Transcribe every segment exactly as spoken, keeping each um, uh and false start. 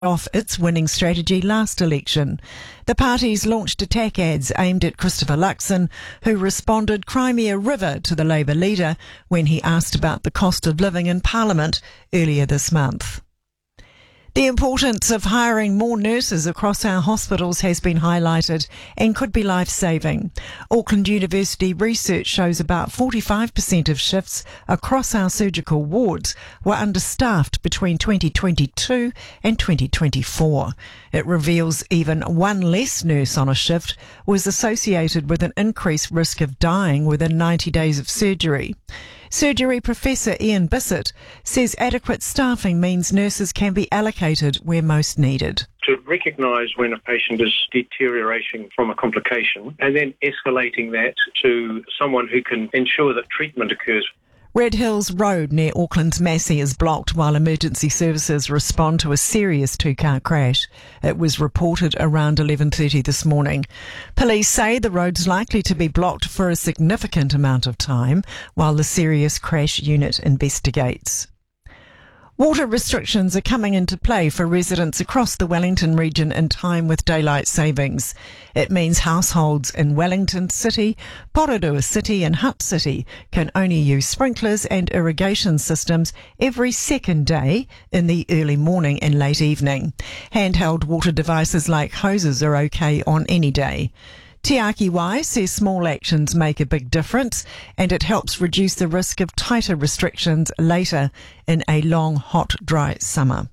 off its winning strategy last election. The party's launched attack ads aimed at Christopher Luxon, who responded Crimea River to the Labour leader when he asked about the cost of living in Parliament earlier this month. The importance of hiring more nurses across our hospitals has been highlighted and could be life-saving. Auckland University research shows about forty-five percent of shifts across our surgical wards were understaffed between twenty twenty-two and twenty twenty-four. It reveals even one less nurse on a shift was associated with an increased risk of dying within ninety days of surgery. Surgery Professor Ian Bissett says adequate staffing means nurses can be allocated where most needed. To recognise when a patient is deteriorating from a complication and then escalating that to someone who can ensure that treatment occurs. Red Hills Road near Auckland's Massey is blocked while emergency services respond to a serious two-car crash. It was reported around eleven thirty this morning. Police say the road's likely to be blocked for a significant amount of time while the serious crash unit investigates. Water restrictions are coming into play for residents across the Wellington region in time with daylight savings. It means households in Wellington City, Porirua City and Hutt City can only use sprinklers and irrigation systems every second day in the early morning and late evening. Handheld water devices like hoses are okay on any day. Te Aki Wai says small actions make a big difference and it helps reduce the risk of tighter restrictions later in a long, hot, dry summer.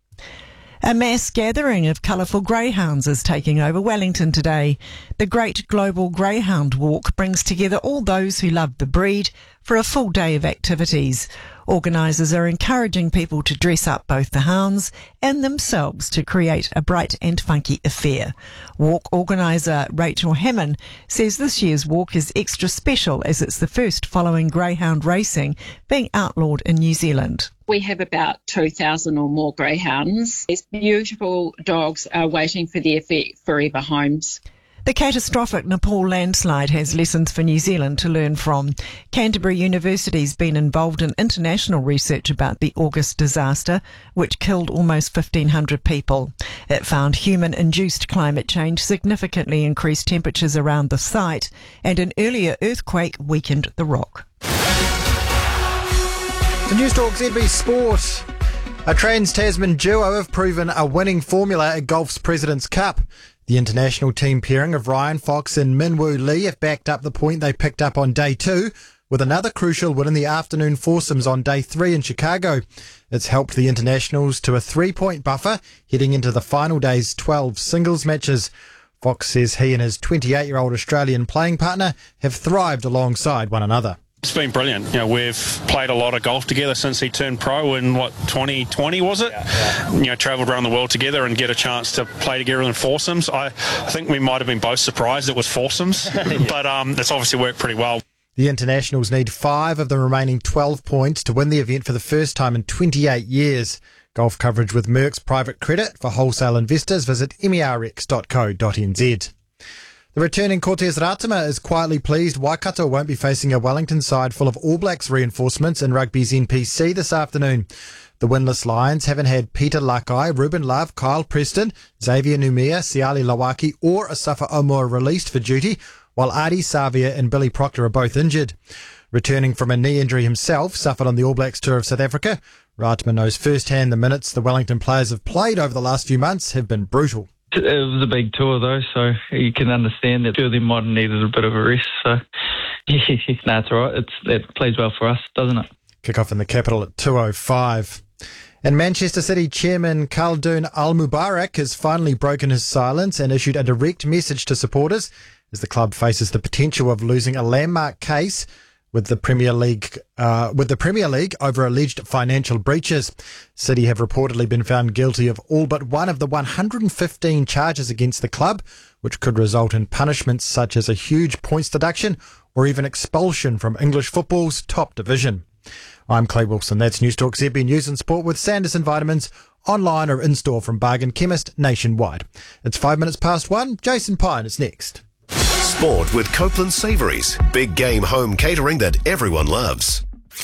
A mass gathering of colourful greyhounds is taking over Wellington today. The Great Global Greyhound Walk brings together all those who love the breed for a full day of activities. Organisers are encouraging people to dress up both the hounds and themselves to create a bright and funky affair. Walk organiser Rachel Hammond says this year's walk is extra special as it's the first following greyhound racing being outlawed in New Zealand. We have about two thousand or more greyhounds. These beautiful dogs are waiting for their forever homes. The catastrophic Nepal landslide has lessons for New Zealand to learn from. Canterbury University's been involved in international research about the August disaster, which killed almost fifteen hundred people. It found human-induced climate change significantly increased temperatures around the site, and an earlier earthquake weakened the rock. The News Talk Z B Sport. A Trans-Tasman duo have proven a winning formula at golf's President's Cup. The international team pairing of Ryan Fox and Minwoo Lee have backed up the point they picked up on day two, with another crucial win in the afternoon foursomes on day three in Chicago. It's helped the internationals to a three-point buffer heading into the final day's twelve singles matches. Fox says he and his twenty-eight-year-old Australian playing partner have thrived alongside one another. It's been brilliant. You know, we've played a lot of golf together since he turned pro in, what, twenty twenty, was it? Yeah, yeah. You know, travelled around the world together and get a chance to play together in foursomes. I, I think we might have been both surprised it was foursomes, yeah. but um, it's obviously worked pretty well. The internationals need five of the remaining twelve points to win the event for the first time in twenty-eight years. Golf coverage with Merck's Private Credit. For wholesale investors, visit m e r x dot co dot n z. The returning Cortez Ratama is quietly pleased Waikato won't be facing a Wellington side full of All Blacks reinforcements in rugby's N P C this afternoon. The winless Lions haven't had Peter Lakai, Ruben Love, Kyle Preston, Xavier Numia, Siali Lawaki or Asafa Omor released for duty, while Adi Savia and Billy Proctor are both injured. Returning from a knee injury himself, suffered on the All Blacks tour of South Africa, Ratama knows firsthand the minutes the Wellington players have played over the last few months have been brutal. It was a big tour though, so you can understand that two of them might have needed a bit of a rest. So, yeah, no, it's all right. It's, it plays well for us, doesn't it? Kick-off in the capital at two oh five. And Manchester City chairman Khaldoon Al-Mubarak has finally broken his silence and issued a direct message to supporters as the club faces the potential of losing a landmark case with the Premier League uh, with the Premier League over alleged financial breaches. City have reportedly been found guilty of all but one of the one hundred fifteen charges against the club, which could result in punishments such as a huge points deduction or even expulsion from English football's top division. I'm Clay Wilson. That's News Talk Z B News and Sport with Sanderson Vitamins, online or in-store from Bargain Chemist nationwide. It's five minutes past one. Jason Pine is next. Sport with Copeland Savouries. Big game home catering that everyone loves.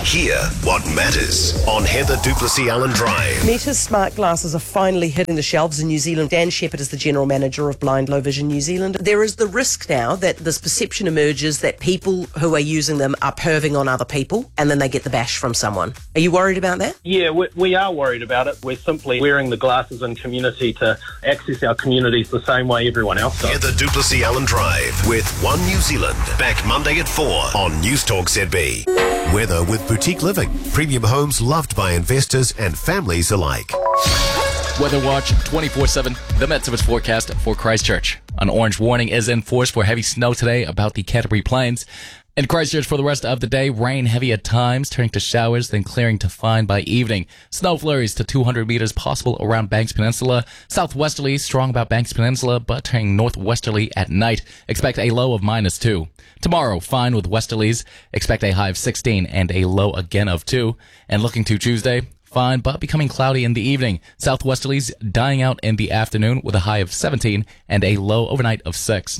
Hear what matters on Heather Duplessis Allen Drive. Meta's smart glasses are finally hitting the shelves in New Zealand. Dan Shepherd is the General Manager of Blind Low Vision New Zealand. There is the risk now that this perception emerges that people who are using them are perving on other people and then they get the bash from someone. Are you worried about that? Yeah, we, we are worried about it. We're simply wearing the glasses in community to access our communities the same way everyone else does. Heather Duplessis Allen Drive with One New Zealand. Back Monday at four on News Talk Z B. Weather with Boutique Living. Premium homes loved by investors and families alike. Weather Watch twenty-four seven, the Met-Service forecast for Christchurch. An orange warning is in force for heavy snow today about the Canterbury Plains. In Christchurch for the rest of the day, rain heavy at times, turning to showers, then clearing to fine by evening. Snow flurries to two hundred meters possible around Banks Peninsula. Southwesterly, strong about Banks Peninsula, but turning northwesterly at night. Expect a low of minus two. Tomorrow, fine with westerlies. Expect a high of sixteen and a low again of two. And looking to Tuesday, fine, but becoming cloudy in the evening. Southwesterlies dying out in the afternoon with a high of seventeen and a low overnight of six.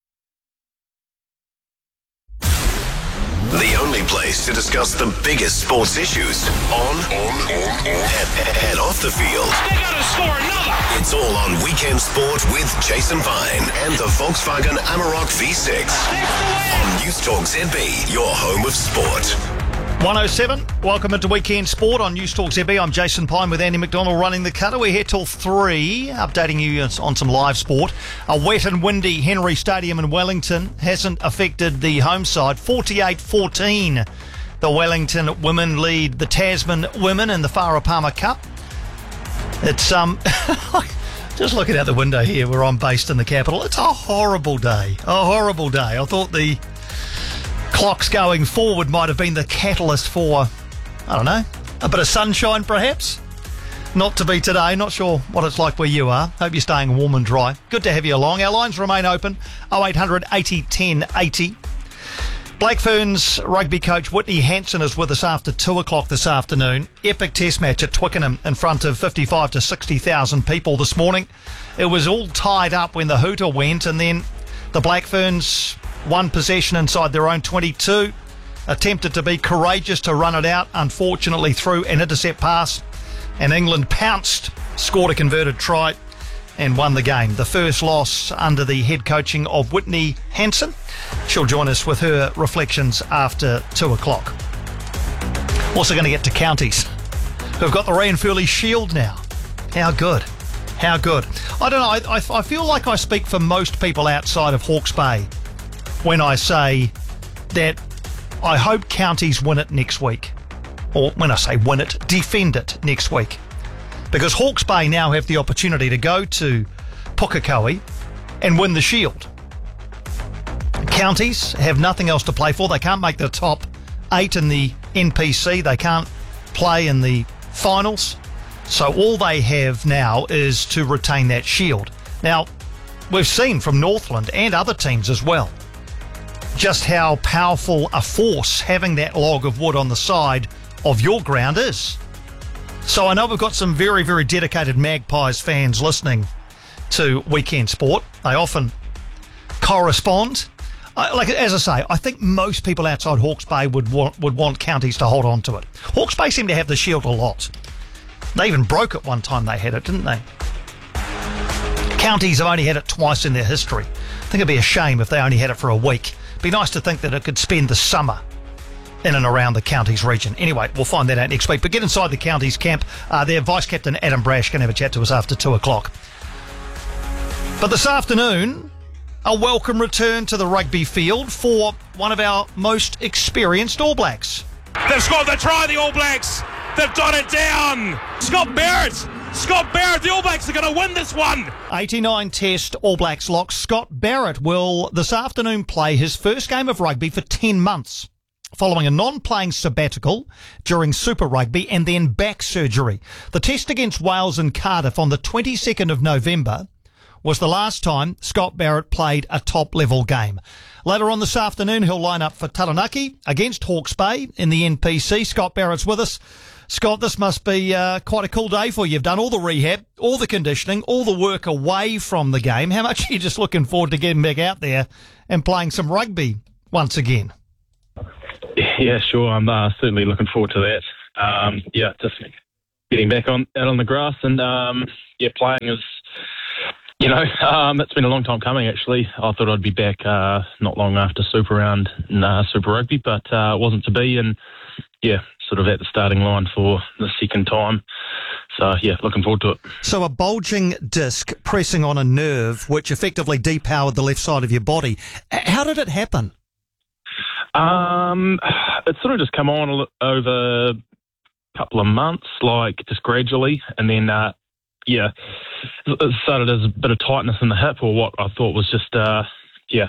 The only place to discuss the biggest sports issues on, on, on, and, and off the field. They gotta score another! It's all on Weekend Sport with Jason Vine and the Volkswagen Amarok V six. On News Talk Z B, your home of sport. one oh seven, welcome into Weekend Sport on News Talk Z B. I'm Jason Pine with Andy McDonald running the cutter. We're here till three, updating you on some live sport. A wet and windy Henry Stadium in Wellington hasn't affected the home side. forty-eight fourteen, the Wellington women lead the Tasman women in the Farah Palmer Cup. It's, um, just looking out the window here where I'm based in the capital, it's a horrible day, a horrible day. I thought the clocks going forward might have been the catalyst for, I don't know, a bit of sunshine perhaps. Not to be today. Not sure what it's like where you are. Hope you're staying warm and dry. Good to have you along. Our lines remain open. oh eight hundred eighty ten eighty. Black Ferns rugby coach Whitney Hansen is with us after two o'clock this afternoon. Epic test match at Twickenham in front of fifty-five to sixty thousand people this morning. It was all tied up when the hooter went, and then the Black Ferns one possession inside their own twenty-two, attempted to be courageous to run it out, unfortunately threw an intercept pass, and England pounced, scored a converted try and won the game. The first loss under the head coaching of Whitney Hansen. She'll join us with her reflections after two o'clock. Also going to get to counties who've got the Ranfurly Shield now. How good. How good. I don't know, I, I, I feel like I speak for most people outside of Hawke's Bay when I say that I hope counties win it next week. Or when I say win it, defend it next week. Because Hawke's Bay now have the opportunity to go to Pukekohe and win the Shield. Counties have nothing else to play for. They can't make the top eight in the N P C. They can't play in the finals. So all they have now is to retain that Shield. Now, we've seen from Northland and other teams as well just how powerful a force having that log of wood on the side of your ground is. So I know we've got some very, very dedicated Magpies fans listening to Weekend Sport. They often correspond. I, like as I say, I think most people outside Hawke's Bay would want, would want counties to hold on to it. Hawke's Bay seem to have the Shield a lot. They even broke it one time they had it, didn't they? Counties have only had it twice in their history. I think it'd be a shame if they only had it for a week. It'd be nice to think that it could spend the summer in and around the counties region. Anyway, we'll find that out next week. But get inside the counties camp. Uh, their Vice-Captain Adam Brash can have a chat to us after two o'clock. But this afternoon, a welcome return to the rugby field for one of our most experienced All Blacks. They've scored the try, the All Blacks. They've got it down. Scott Barrett. Scott Barrett, the All Blacks are going to win this one. eighty-nine Test All Blacks lock. Scott Barrett will this afternoon play his first game of rugby for ten months. Following a non-playing sabbatical during Super Rugby and then back surgery. The test against Wales in Cardiff on the twenty-second of November was the last time Scott Barrett played a top-level game. Later on this afternoon, he'll line up for Taranaki against Hawke's Bay in the N P C. Scott Barrett's with us. Scott, this must be uh, quite a cool day for you. You've done all the rehab, all the conditioning, all the work away from the game. How much are you just looking forward to getting back out there and playing some rugby once again? Yeah, sure. I'm uh, certainly looking forward to that. Um, yeah, just getting back on out on the grass and um, yeah, playing is, you know, um, it's been a long time coming. Actually, I thought I'd be back uh, not long after Super Round and uh, Super Rugby, but uh, it wasn't to be. And yeah, sort of at the starting line for the second time. So yeah, looking forward to it. So a bulging disc pressing on a nerve, which effectively depowered the left side of your body. How did it happen? Um, it's sort of just come on over a couple of months, like just gradually, and then uh, yeah, it started as a bit of tightness in the hip, or what I thought was just uh, yeah,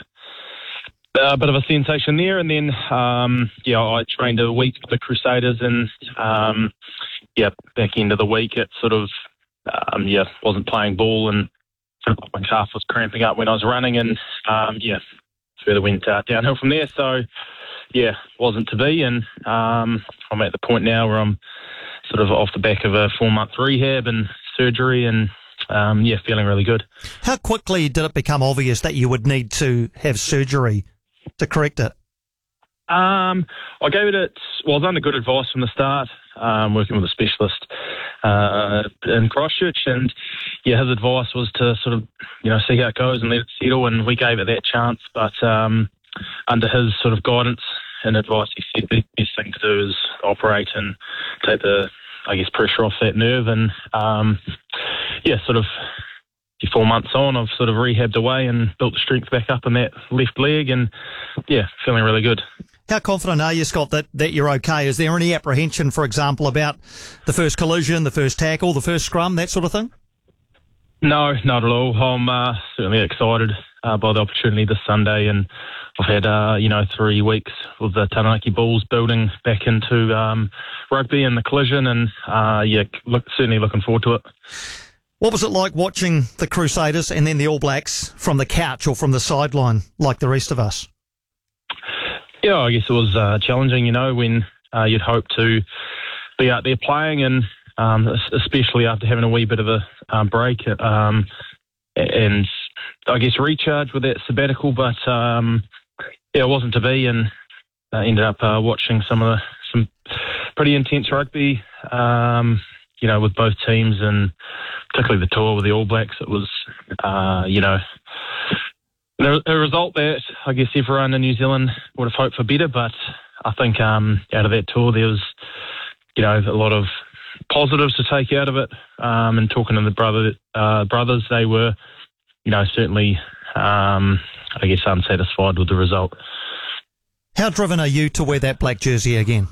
a bit of a sensation there, and then um, yeah, I trained a week with the Crusaders, and um, yeah, back end of the week, it sort of um, yeah, wasn't playing ball, and my calf was cramping up when I was running, and um, yeah. further went uh, downhill from there. So, yeah, wasn't to be. And um, I'm at the point now where I'm sort of off the back of a four-month rehab and surgery and, um, yeah, feeling really good. How quickly did it become obvious that you would need to have surgery to correct it? Um, I gave it, well, I was under good advice from the start, um, working with a specialist uh, in Christchurch, and yeah, his advice was to sort of, you know, see how it goes and let it settle, and we gave it that chance, but um, under his sort of guidance and advice, he said the best thing to do is operate and take the, I guess, pressure off that nerve, and um, yeah, sort of four months on, I've sort of rehabbed away and built the strength back up in that left leg, and yeah, feeling really good. How confident are you, Scott, that, that you're okay? Is there any apprehension, for example, about the first collision, the first tackle, the first scrum, that sort of thing? No, not at all. I'm uh, certainly excited uh, by the opportunity this Sunday, and I've had, uh, you know, three weeks with the Taranaki Bulls building back into um, rugby and the collision, and uh, yeah, look, certainly looking forward to it. What was it like watching the Crusaders and then the All Blacks from the couch or from the sideline like the rest of us? Yeah, I guess it was uh, challenging, you know, when uh, you'd hope to be out there playing, and um, especially after having a wee bit of a um, break um, and I guess recharge with that sabbatical. But um, yeah, it wasn't to be, and uh, ended up uh, watching some of the some pretty intense rugby, um, you know, with both teams, and particularly the tour with the All Blacks. It was, uh, you know. A result that I guess everyone in New Zealand would have hoped for better, but I think um, out of that tour there was, you know, a lot of positives to take out of it. Um, and talking to the brother uh, brothers, they were, you know, certainly, um, I guess, unsatisfied with the result. How driven are you to wear that black jersey again?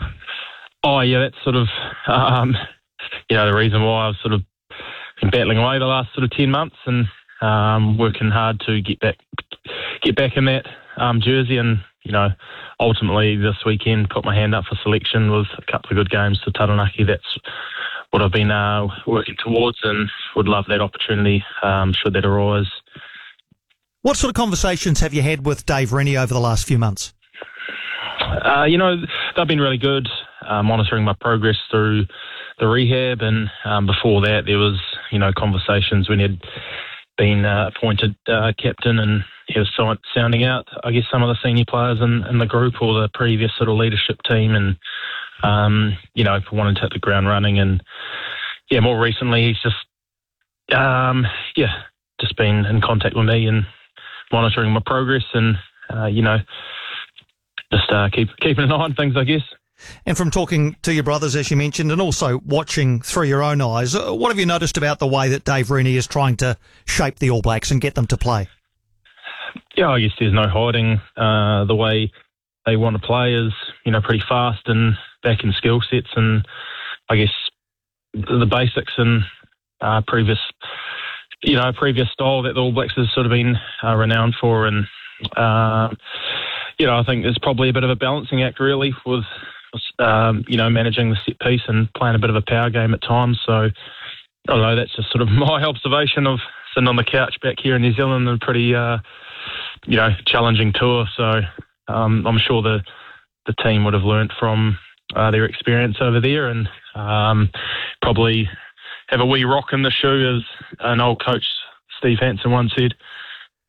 Oh yeah, that's sort of, um, you know, the reason why I've sort of been battling away the last sort of ten months and. Um, working hard to get back, get back in that um, jersey, and you know, ultimately this weekend put my hand up for selection with a couple of good games to Taranaki. That's what I've been uh, working towards, and would love that opportunity um, should that arise. What sort of conversations have you had with Dave Rennie over the last few months? Uh, you know, they've been really good, uh, monitoring my progress through the rehab, and um, before that there was, you know, conversations when he'd been uh, appointed uh, captain, and he was sounding out, I guess, some of the senior players in, in the group or the previous sort of leadership team, and um, you know, wanted to hit the ground running. And yeah, more recently he's just um, yeah, just been in contact with me and monitoring my progress, and uh, you know, just uh, keep keeping an eye on things, I guess. And from talking to your brothers, as you mentioned, and also watching through your own eyes, what have you noticed about the way that Dave Rennie is trying to shape the All Blacks and get them to play? Yeah, I guess there's no hiding. Uh, the way they want to play is, you know, pretty fast and back in skill sets, and I guess the basics and uh, previous, you know, previous style that the All Blacks has sort of been uh, renowned for. And, uh, you know, I think there's probably a bit of a balancing act, really, with Um, you know, managing the set piece and playing a bit of a power game at times. So, I don't know, that's just sort of my observation of sitting on the couch back here in New Zealand and a pretty, uh, you know, challenging tour. So, um, I'm sure the the team would have learnt from uh, their experience over there, and um, probably have a wee rock in the shoe, as an old coach, Steve Hansen, once said.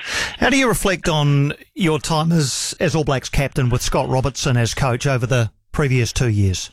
How do you reflect on your time as, as All Blacks captain with Scott Robertson as coach over the previous two years?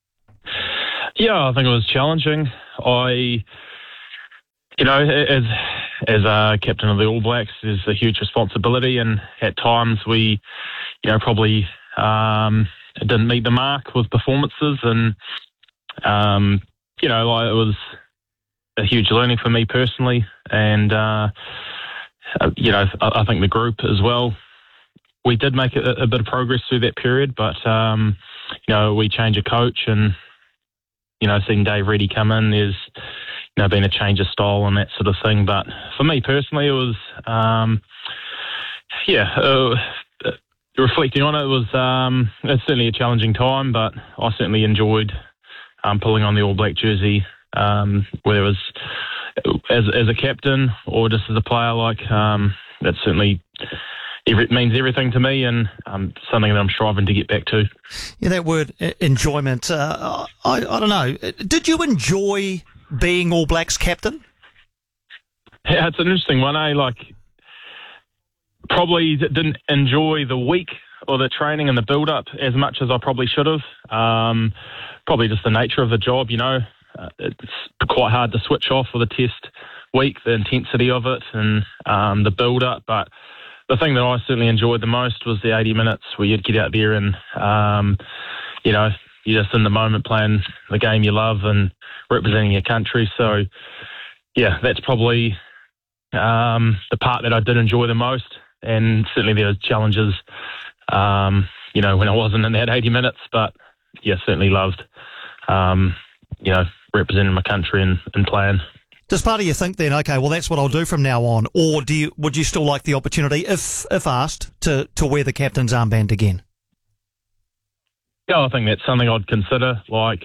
Yeah, I think it was challenging. I, you know, as as a captain of the All Blacks, there's a huge responsibility, and at times we, you know, probably um, didn't meet the mark with performances, and um, you know, like it was a huge learning for me personally, and uh, you know, I, I think the group as well. We did make a, a bit of progress through that period, but um, you know, we changed a coach, and you know, seeing Dave Reddy come in, there's you know been a change of style and that sort of thing. But for me personally, it was um, yeah. Uh, reflecting on it, it was um, it's certainly a challenging time, but I certainly enjoyed um, pulling on the All Black jersey, um, whether it was as as a captain or just as a player. Like um, that certainly every, means everything to me, and um, something that I'm striving to get back to. Yeah, that word enjoyment. Uh, I I don't know. Did you enjoy being All Blacks captain? Yeah, it's an interesting one. Eh? Like. Probably didn't enjoy the week or the training and the build-up as much as I probably should have. Um, probably just the nature of the job, you know. Uh, it's quite hard to switch off with a test week, the intensity of it and um, the build-up. But the thing that I certainly enjoyed the most was the eighty minutes where you'd get out there and, um, you know, you're just in the moment playing the game you love and representing your country. So, yeah, that's probably um, the part that I did enjoy the most. And certainly there was challenges, um, you know, when I wasn't in that eighty minutes. But, yeah, certainly loved, um, you know, representing my country and, and playing. Does part of you think then, okay, well, that's what I'll do from now on? Or do you would you still like the opportunity, if if asked, to, to wear the captain's armband again? Yeah, I think that's something I'd consider. Like,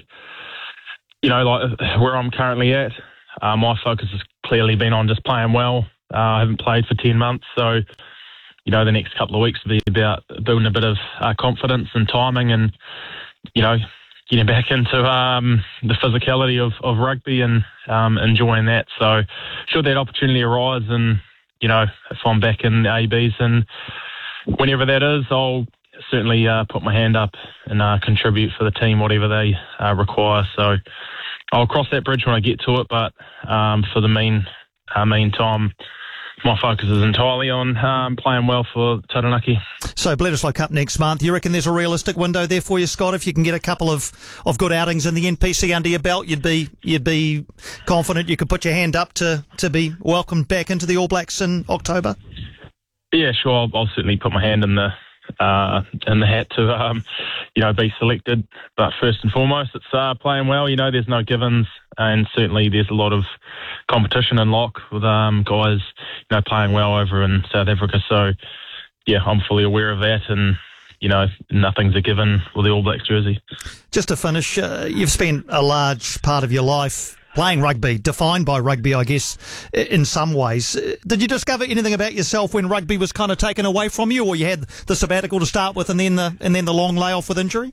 you know, like where I'm currently at, uh, my focus has clearly been on just playing well. Uh, I haven't played for ten months, so... You know, the next couple of weeks will be about building a bit of uh, confidence and timing and, you know, getting back into um, the physicality of, of rugby and um, enjoying that. So should that opportunity arise and, you know, if I'm back in the A Bs and whenever that is, I'll certainly uh, put my hand up and uh, contribute for the team, whatever they uh, require. So I'll cross that bridge when I get to it, but um, for the mean, uh, meantime, my focus is entirely on um, playing well for Taranaki. So Bledisloe Cup next month. You reckon there's a realistic window there for you, Scott? If you can get a couple of, of good outings in the N P C under your belt, you'd be you'd be confident you could put your hand up to, to be welcomed back into the All Blacks in October? Yeah, sure. I'll, I'll certainly put my hand in the uh, in the hat to um, you know be selected. But first and foremost, it's uh, playing well. You know, there's no givens, and certainly there's a lot of competition in lock with um, guys, you know, playing well over in South Africa. So, yeah, I'm fully aware of that, and you know, nothing's a given with the All Blacks jersey. Just to finish, uh, you've spent a large part of your life playing rugby, defined by rugby, I guess, in some ways. Did you discover anything about yourself when rugby was kind of taken away from you, or you had the sabbatical to start with and then the and then the long layoff with injury?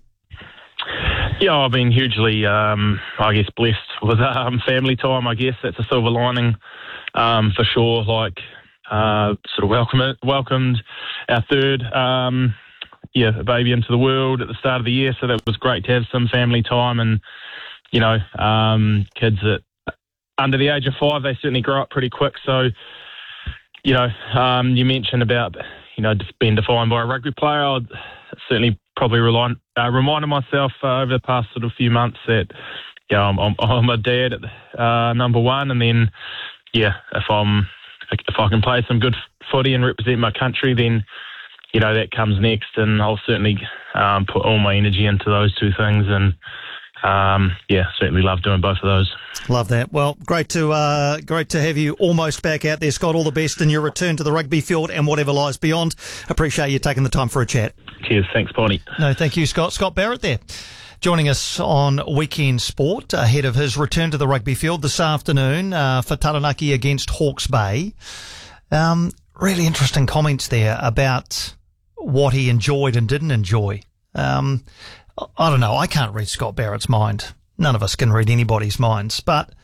Yeah, I've been hugely, um, I guess, blessed with um, family time. I guess that's a silver lining um, for sure. Like, uh, sort of welcome, welcomed our third, um, yeah, baby into the world at the start of the year. So that was great to have some family time, and you know, um, kids that under the age of five, they certainly grow up pretty quick. So, you know, um, you mentioned about you know being defined by a rugby player. I'd certainly probably rely, uh, reminded myself uh, over the past sort of few months that, you know, I'm, I'm, I'm a dad at uh, number one, and then, yeah, if I'm if I can play some good footy and represent my country, then, you know, that comes next, and I'll certainly um, put all my energy into those two things, and um, yeah, certainly love doing both of those. Love that. Well, great to uh, great to have you almost back out there, Scott. All the best in your return to the rugby field and whatever lies beyond. Appreciate you taking the time for a chat. Cheers. Thanks, Bonnie. No, thank you, Scott. Scott Barrett there, joining us on Weekend Sport ahead of his return to the rugby field this afternoon uh, for Taranaki against Hawke's Bay. Um, really interesting comments there about what he enjoyed and didn't enjoy. Um, I don't know. I can't read Scott Barrett's mind. None of us can read anybody's minds. But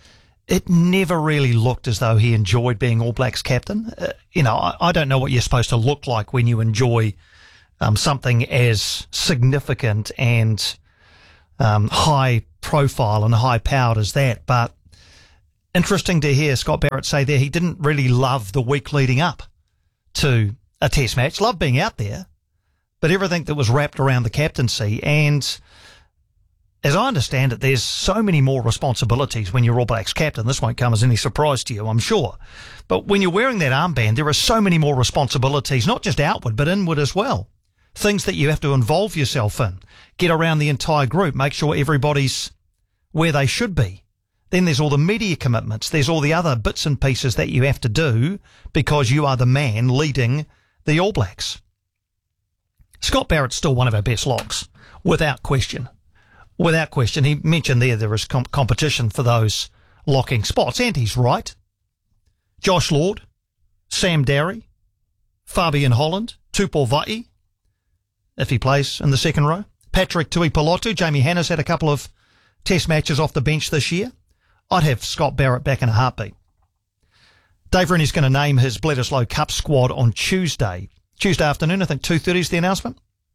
it never really looked as though he enjoyed being All Blacks captain. Uh, you know, I, I don't know what you're supposed to look like when you enjoy um, something as significant and um, high profile and high powered as that. But interesting to hear Scott Barrett say there he didn't really love the week leading up to a test match. Loved being out there, but everything that was wrapped around the captaincy. And as I understand it, there's so many more responsibilities when you're All Blacks captain. This won't come as any surprise to you, I'm sure. But when you're wearing that armband, there are so many more responsibilities, not just outward, but inward as well. Things that you have to involve yourself in. Get around the entire group. Make sure everybody's where they should be. Then there's all the media commitments. There's all the other bits and pieces that you have to do because you are the man leading the All Blacks. Scott Barrett's still one of our best locks, without question. Without question. He mentioned there there is comp- competition for those locking spots, and he's right. Josh Lord, Sam Darry, Fabian Holland, Tupou Vaa'i, if he plays in the second row. Patrick Tuipulotu, Jamie Hanna's had a couple of test matches off the bench this year. I'd have Scott Barrett back in a heartbeat. Dave Rooney's going to name his Bledisloe Cup squad on Tuesday. Tuesday afternoon, I think two thirty is the announcement.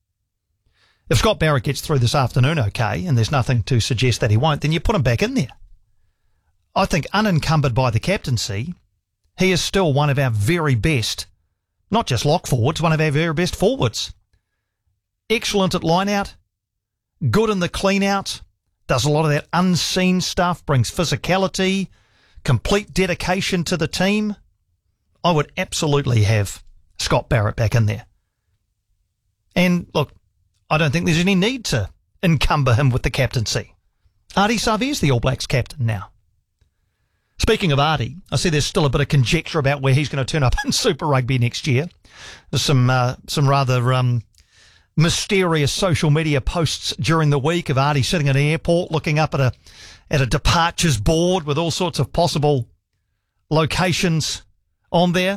If Scott Barrett gets through this afternoon okay, and there's nothing to suggest that he won't, then you put him back in there. I think unencumbered by the captaincy, he is still one of our very best, not just lock forwards, one of our very best forwards. Excellent at line-out, good in the clean-out, does a lot of that unseen stuff, brings physicality, complete dedication to the team. I would absolutely have Scott Barrett back in there. And look, I don't think there's any need to encumber him with the captaincy. Ardie Savea's the All Blacks captain now. Speaking of Ardie, I see there's still a bit of conjecture about where he's going to turn up in Super Rugby next year. There's some uh, some rather um, mysterious social media posts during the week of Ardie sitting at an airport looking up at a at a departures board with all sorts of possible locations on there.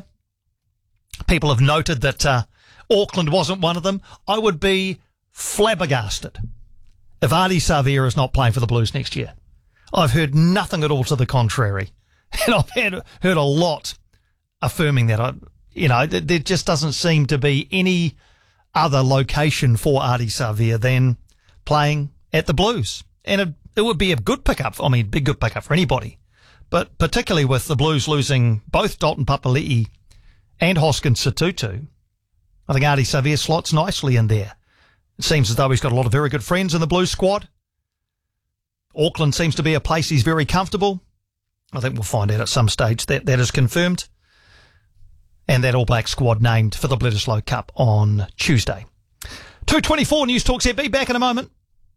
People have noted that uh, Auckland wasn't one of them. I would be flabbergasted if Ardie Savea is not playing for the Blues next year. I've heard nothing at all to the contrary, and I've had, heard a lot affirming that. I, you know, there just doesn't seem to be any other location for Ardie Savea than playing at the Blues, and it, it would be a good pickup. I mean, big good pickup for anybody, but particularly with the Blues losing both Dalton Papali'i and Hoskins Sotutu, I think Ardie Savea slots nicely in there. It seems as though he's got a lot of very good friends in the Blues squad. Auckland seems to be a place he's very comfortable. I think we'll find out at some stage that that is confirmed. And that All Black squad named for the Bledisloe Cup on Tuesday. two twenty-four News Talk Z B, back in a moment.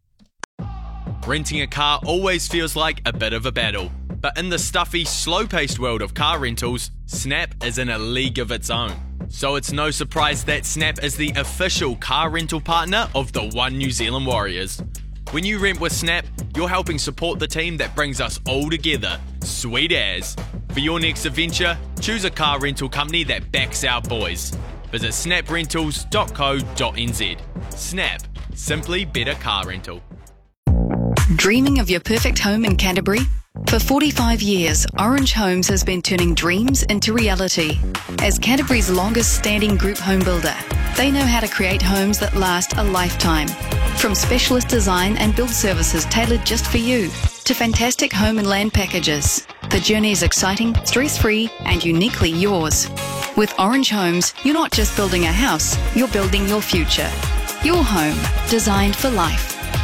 Renting a car always feels like a bit of a battle. But in the stuffy, slow-paced world of car rentals, Snap is in a league of its own. So it's no surprise that Snap is the official car rental partner of the One New Zealand Warriors. When you rent with Snap, you're helping support the team that brings us all together. Sweet as. For your next adventure, choose a car rental company that backs our boys. Visit snap rentals dot co dot n z. Snap. Simply better car rental. Dreaming of your perfect home in Canterbury? For forty-five years, Orange Homes has been turning dreams into reality. As Canterbury's longest standing group home builder, they know how to create homes that last a lifetime. From specialist design and build services tailored just for you, to fantastic home and land packages. The journey is exciting, stress-free, and uniquely yours. With Orange Homes, you're not just building a house, you're building your future. Your home, designed for life.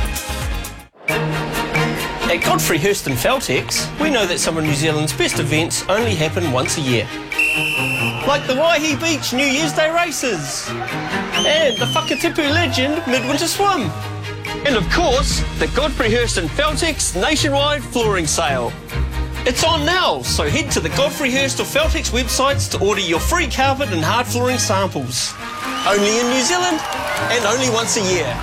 At Godfrey Hirst and Feltex, we know that some of New Zealand's best events only happen once a year. Like the Waihi Beach New Year's Day races, and the Whakatipu Legend Midwinter Swim. And of course, the Godfrey Hirst and Feltex nationwide flooring sale. It's on now, so head to the Godfrey Hirst or Feltex websites to order your free carpet and hard flooring samples. Only in New Zealand, and only once a year.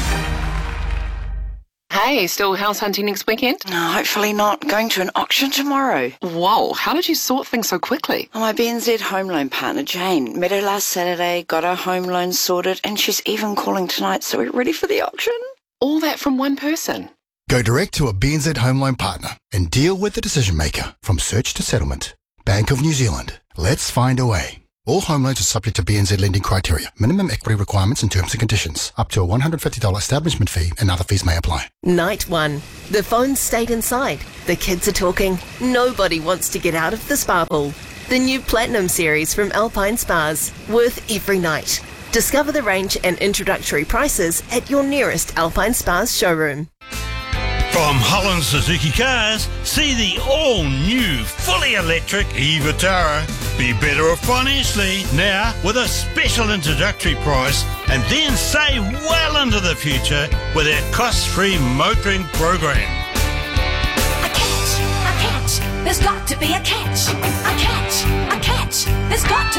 Hey, still house hunting next weekend? No, hopefully not. Going to an auction tomorrow. Whoa, how did you sort things so quickly? My B N Z home loan partner, Jane, met her last Saturday, got her home loan sorted, and she's even calling tonight, so we're ready for the auction. All that from one person? Go direct to a B N Z home loan partner and deal with the decision maker from search to settlement. Bank of New Zealand. Let's find a way. All home loans are subject to B N Z lending criteria. Minimum equity requirements and terms and conditions. Up to a one hundred fifty dollars establishment fee and other fees may apply. Night one. The phones stayed inside. The kids are talking. Nobody wants to get out of the spa pool. The new Platinum series from Alpine Spas. Worth every night. Discover the range and introductory prices at your nearest Alpine Spas showroom. From Holland Suzuki Cars, see the all-new, fully electric e-Vitara. Be better off financially now with a special introductory price and then save well into the future with our cost-free motoring program. A catch, a catch, there's got to be a catch. A catch, a catch, there's got to